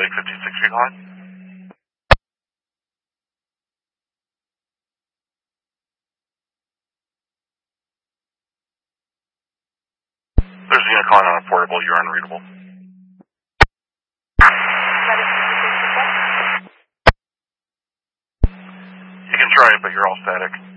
Medic 56 recon. There's a unit calling on a portable, you're unreadable. You can try it, but you're all static.